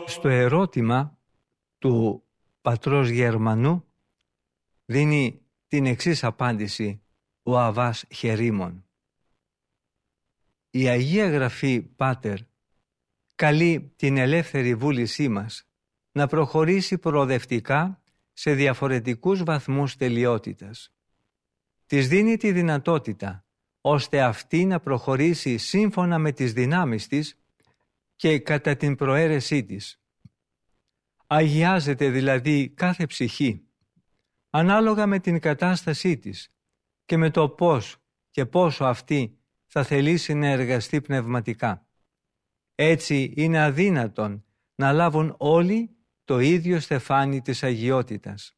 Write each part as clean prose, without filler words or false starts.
Στο ερώτημα του πατρός Γερμανού δίνει την εξής απάντηση ο Αββάς Χερίμων. Η Αγία Γραφή, Πάτερ, καλεί την ελεύθερη βούλησή μας να προχωρήσει προοδευτικά σε διαφορετικούς βαθμούς τελειότητας. Της δίνει τη δυνατότητα ώστε αυτή να προχωρήσει σύμφωνα με τις δυνάμεις της και κατά την προαίρεσή της. Αγιάζεται δηλαδή κάθε ψυχή, ανάλογα με την κατάστασή της και με το πώς και πόσο αυτή θα θελήσει να εργαστεί πνευματικά. Έτσι είναι αδύνατον να λάβουν όλοι το ίδιο στεφάνι της αγιότητας.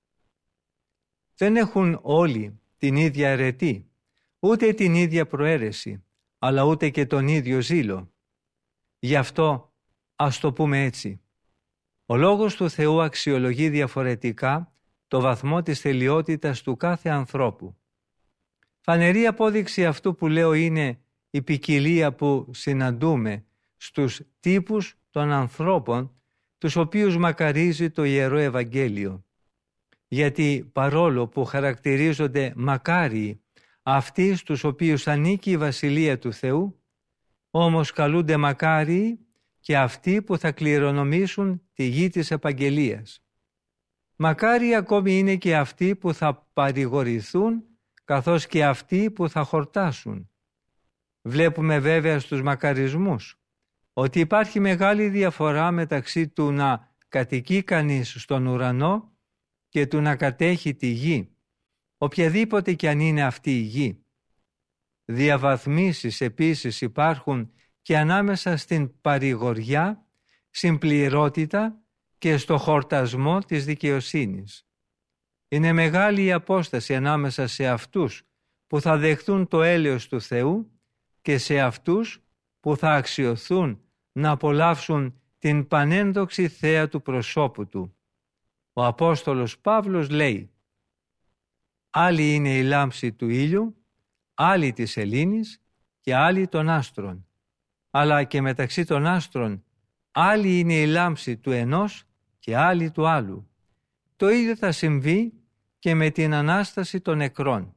Δεν έχουν όλοι την ίδια αιρετή, ούτε την ίδια προαίρεση, αλλά ούτε και τον ίδιο ζήλο. Γι' αυτό ας το πούμε έτσι. Ο Λόγος του Θεού αξιολογεί διαφορετικά το βαθμό της τελειότητας του κάθε ανθρώπου. Φανερή απόδειξη αυτού που λέω είναι η ποικιλία που συναντούμε στους τύπους των ανθρώπων τους οποίους μακαρίζει το Ιερό Ευαγγέλιο. Γιατί παρόλο που χαρακτηρίζονται μακάριοι αυτοί στους οποίους ανήκει η Βασιλεία του Θεού, όμως καλούνται μακάριοι και αυτοί που θα κληρονομήσουν τη γη της επαγγελίας. Μακάριοι ακόμη είναι και αυτοί που θα παρηγορηθούν, καθώς και αυτοί που θα χορτάσουν. Βλέπουμε βέβαια στους μακαρισμούς ότι υπάρχει μεγάλη διαφορά μεταξύ του να κατοικεί κανείς στον ουρανό και του να κατέχει τη γη, οποιαδήποτε κι αν είναι αυτή η γη. Διαβαθμίσεις επίσης υπάρχουν και ανάμεσα στην παρηγοριά, συμπληρότητα και στο χορτασμό της δικαιοσύνης. Είναι μεγάλη η απόσταση ανάμεσα σε αυτούς που θα δεχθούν το έλεος του Θεού και σε αυτούς που θα αξιωθούν να απολαύσουν την πανένδοξη θέα του προσώπου Του. Ο Απόστολος Παύλος λέει: «Άλλη είναι η λάμψη του ήλιου, άλλη της σελήνης και άλλη των άστρων. Αλλά και μεταξύ των άστρων άλλη είναι η λάμψη του ενός και άλλη του άλλου. Το ίδιο θα συμβεί και με την Ανάσταση των νεκρών».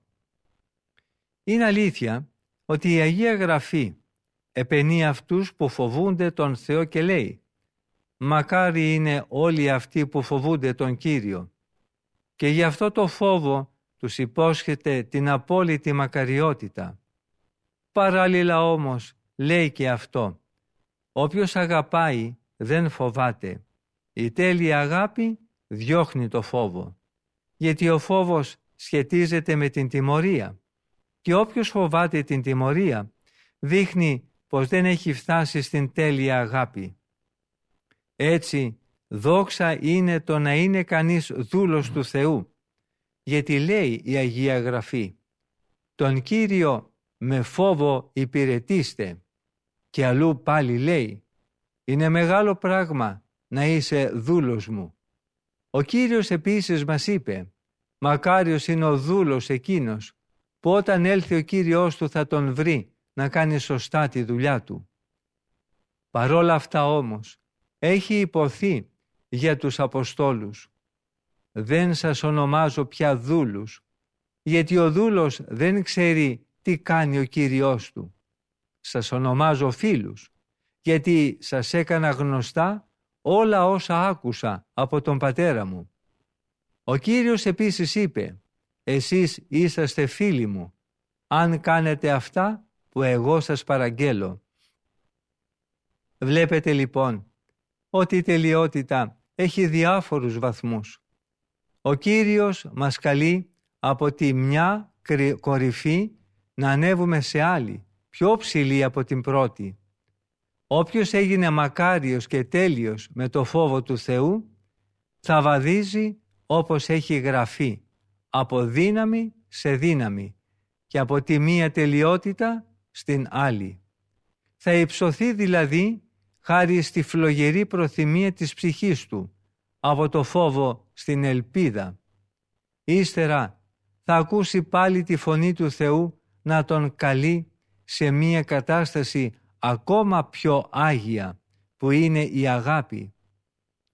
Είναι αλήθεια ότι η Αγία Γραφή επενεί αυτούς που φοβούνται τον Θεό και λέει: «Μακάρι είναι όλοι αυτοί που φοβούνται τον Κύριο». Και γι' αυτό το φόβο τους υπόσχεται την απόλυτη μακαριότητα. Παράλληλα όμως λέει και αυτό: «Όποιος αγαπάει δεν φοβάται. Η τέλεια αγάπη διώχνει το φόβο». Γιατί ο φόβος σχετίζεται με την τιμωρία. Και όποιος φοβάται την τιμωρία δείχνει πως δεν έχει φτάσει στην τέλεια αγάπη. Έτσι, δόξα είναι το να είναι κανείς δούλος του Θεού. Γιατί λέει η Αγία Γραφή: «Τον Κύριο με φόβο υπηρετήστε». Και αλλού πάλι λέει: «Είναι μεγάλο πράγμα να είσαι δούλος μου». Ο Κύριος επίσης μας είπε: «Μακάριος είναι ο δούλος εκείνος που όταν έλθει ο Κύριος του θα τον βρει να κάνει σωστά τη δουλειά του». Παρόλα αυτά όμως έχει υποθεί για τους Αποστόλους: «Δεν σας ονομάζω πια δούλους, γιατί ο δούλος δεν ξέρει τι κάνει ο Κύριος του. Σας ονομάζω φίλους, γιατί σας έκανα γνωστά όλα όσα άκουσα από τον Πατέρα μου». Ο Κύριος επίσης είπε: «Εσείς είσαστε φίλοι μου, αν κάνετε αυτά που εγώ σας παραγγέλω». Βλέπετε λοιπόν ότι η τελειότητα έχει διάφορους βαθμούς. Ο Κύριος μας καλεί από τη μια κορυφή να ανέβουμε σε άλλη, πιο ψηλή από την πρώτη. Όποιος έγινε μακάριος και τέλειος με το φόβο του Θεού θα βαδίζει όπως έχει γραφεί, από δύναμη σε δύναμη και από τη μία τελειότητα στην άλλη. Θα υψωθεί δηλαδή χάρη στη φλογερή προθυμία της ψυχής του, από το φόβο στην ελπίδα. Ύστερα θα ακούσει πάλι τη φωνή του Θεού να τον καλεί σε μία κατάσταση ακόμα πιο άγια, που είναι η αγάπη.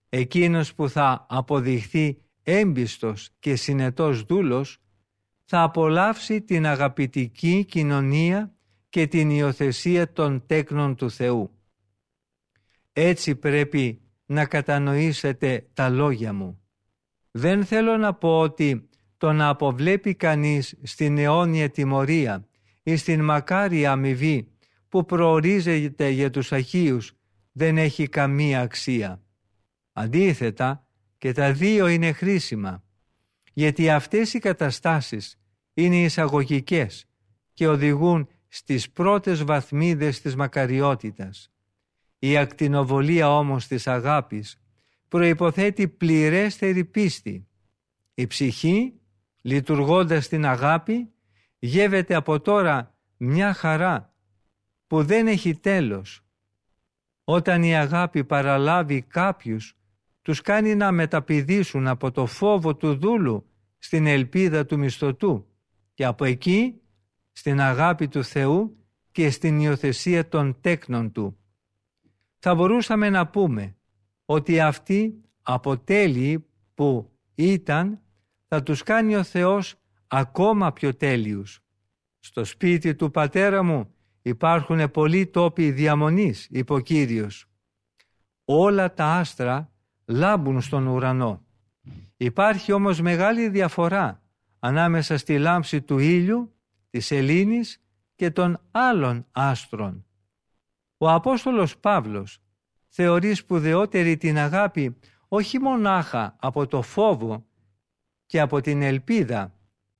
Εκείνος που θα αποδειχθεί έμπιστος και συνετός δούλος θα απολαύσει την αγαπητική κοινωνία και την υιοθεσία των τέκνων του Θεού. Έτσι πρέπει να κατανοήσετε τα λόγια μου. Δεν θέλω να πω ότι το να αποβλέπει κανείς στην αιώνια τιμωρία ή στην μακάρια αμοιβή που προορίζεται για τους Αγίους δεν έχει καμία αξία. Αντίθετα, και τα δύο είναι χρήσιμα, γιατί αυτές οι καταστάσεις είναι εισαγωγικές και οδηγούν στις πρώτες βαθμίδες της μακαριότητας. Η ακτινοβολία όμως της αγάπης προϋποθέτει πληρέστερη πίστη. Η ψυχή, λειτουργώντας την αγάπη, γεύεται από τώρα μια χαρά που δεν έχει τέλος. Όταν η αγάπη παραλάβει κάποιους, τους κάνει να μεταπηδήσουν από το φόβο του δούλου στην ελπίδα του μισθωτού και από εκεί στην αγάπη του Θεού και στην υιοθεσία των τέκνων Του. Θα μπορούσαμε να πούμε ότι αυτοί από τέλειοι που ήταν θα τους κάνει ο Θεός ακόμα πιο τέλειους. Στο σπίτι του πατέρα μου υπάρχουν πολλοί τόποι διαμονής, είπε ο Κύριος. Όλα τα άστρα λάμπουν στον ουρανό. Υπάρχει όμως μεγάλη διαφορά ανάμεσα στη λάμψη του ήλιου, της σελήνης και των άλλων άστρων. Ο Απόστολος Παύλος θεωρεί σπουδαιότερη την αγάπη όχι μονάχα από το φόβο και από την ελπίδα,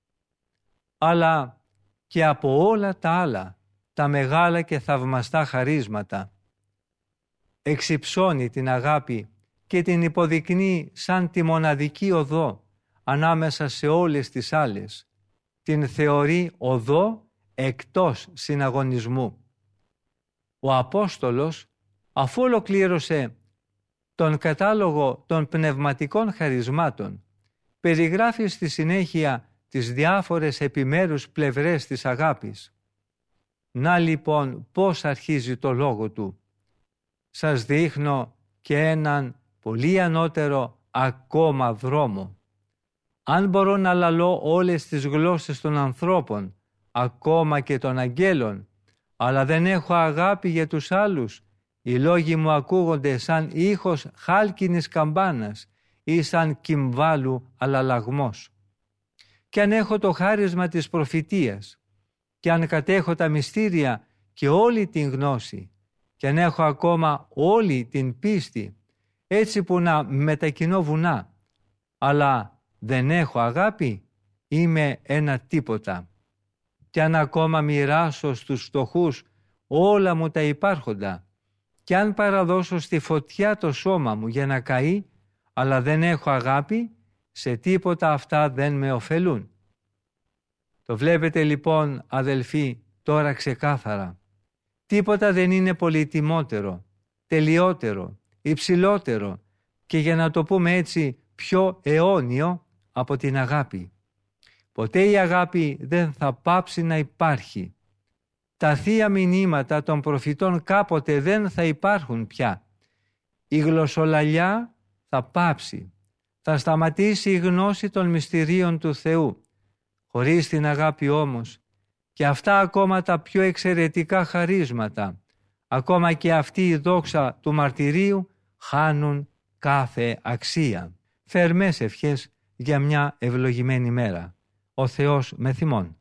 αλλά και από όλα τα άλλα, τα μεγάλα και θαυμαστά χαρίσματα. Εξυψώνει την αγάπη και την υποδεικνύει σαν τη μοναδική οδό ανάμεσα σε όλες τις άλλες. Την θεωρεί οδό εκτός συναγωνισμού. Ο Απόστολος, αφού ολοκλήρωσε τον κατάλογο των πνευματικών χαρισμάτων, περιγράφει στη συνέχεια τις διάφορες επιμέρους πλευρές της αγάπης. Να λοιπόν πώς αρχίζει το λόγο του. Σας δείχνω και έναν πολύ ανώτερο ακόμα δρόμο. Αν μπορώ να λαλώ όλες τις γλώσσες των ανθρώπων, ακόμα και των αγγέλων, αλλά δεν έχω αγάπη για τους άλλους, οι λόγοι μου ακούγονται σαν ήχος χάλκινης καμπάνας ή σαν κυμβάλου αλλαλαγμός. Και αν έχω το χάρισμα της προφητείας, και αν κατέχω τα μυστήρια και όλη την γνώση, και αν έχω ακόμα όλη την πίστη, έτσι που να μετακινώ βουνά, αλλά δεν έχω αγάπη, είμαι ένα τίποτα. Και αν ακόμα μοιράσω στους φτωχούς όλα μου τα υπάρχοντα, και αν παραδώσω στη φωτιά το σώμα μου για να καεί, αλλά δεν έχω αγάπη, σε τίποτα αυτά δεν με ωφελούν. Το βλέπετε λοιπόν, αδελφοί, τώρα ξεκάθαρα. Τίποτα δεν είναι πολυτιμότερο, τελειότερο, υψηλότερο και, για να το πούμε έτσι, πιο αιώνιο από την αγάπη. Ποτέ η αγάπη δεν θα πάψει να υπάρχει. Τα θεία μηνύματα των προφητών κάποτε δεν θα υπάρχουν πια. Η γλωσσολαλιά θα πάψει. Θα σταματήσει η γνώση των μυστηρίων του Θεού. Χωρίς την αγάπη όμως, και αυτά ακόμα τα πιο εξαιρετικά χαρίσματα, ακόμα και αυτή η δόξα του μαρτυρίου, χάνουν κάθε αξία. Θερμές ευχές για μια ευλογημένη μέρα. Ο Θεός με θυμών.